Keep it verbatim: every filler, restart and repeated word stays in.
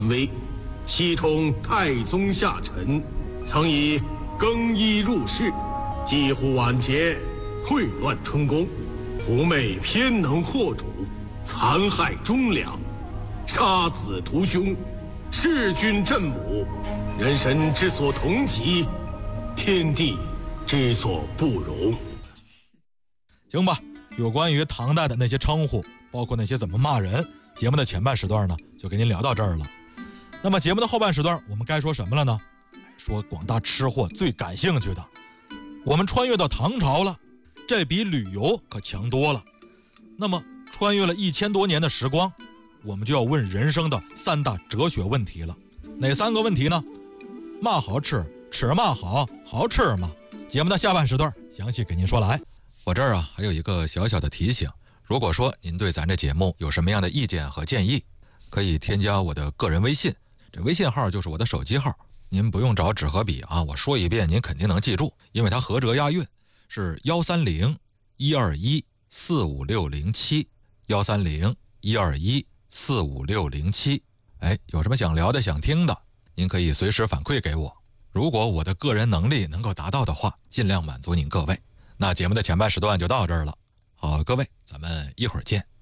威，西充太宗下臣，曾以更衣入仕，几乎晚节，秽乱春宫，狐媚偏能惑主，残害忠良，杀子屠兄，弑君震母，人神之所同极，天地之所不容。 行吧，有关于唐代的那些称呼，包括那些怎么骂人，节目的前半时段呢，就给您聊到这儿了。那么节目的后半时段，我们该说什么了呢？说广大吃货最感兴趣的，我们穿越到唐朝了，这比旅游可强多了。那么穿越了一千多年的时光，我们就要问人生的三大哲学问题了。哪三个问题呢？嘛好吃，吃嘛好，好吃嘛？节目的下半时段详细给您说来。我这儿啊还有一个小小的提醒，如果说您对咱这节目有什么样的意见和建议，可以添加我的个人微信，这微信号就是我的手机号，您不用找纸和笔啊，我说一遍您肯定能记住，因为它合辙押韵，是幺三零一二一四五六零七，幺三零一二一四五六零七。哎，有什么想聊的、想听的，您可以随时反馈给我。如果我的个人能力能够达到的话，尽量满足您各位。那节目的前半时段就到这儿了。好，各位，咱们一会儿见。